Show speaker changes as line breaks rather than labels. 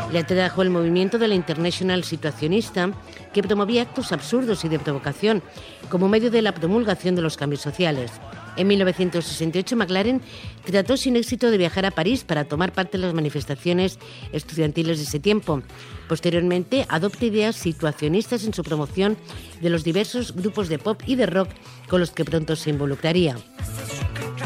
Le atrajo el movimiento de la Internacional Situacionista, que promovía actos absurdos y de provocación como medio de la promulgación de los cambios sociales. En 1968, Maclaren trató sin éxito de viajar a París para tomar parte en las manifestaciones estudiantiles de ese tiempo. Posteriormente, adopta ideas situacionistas en su promoción de los diversos grupos de pop y de rock con los que pronto se involucraría.